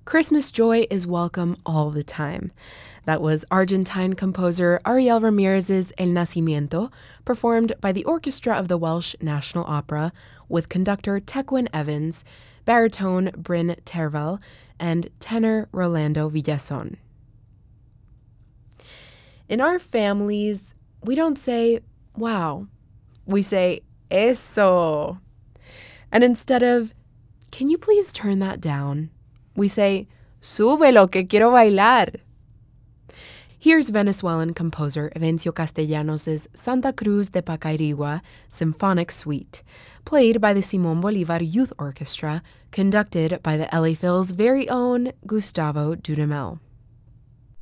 Christmas joy is welcome all the time. That was Argentine composer Ariel Ramirez's El Nacimiento, performed by the orchestra of the Welsh National Opera with conductor Tequin Evans, baritone Bryn Terfel, and tenor Rolando Villazon. In our families, we don't say, wow. We say, eso. And instead of, can you please turn that down? We say, súbelo que quiero bailar. Here's Venezuelan composer Evencio Castellanos' Santa Cruz de Pacairigua Symphonic Suite, played by the Simón Bolívar Youth Orchestra, conducted by the LA Phil's very own Gustavo Dudamel.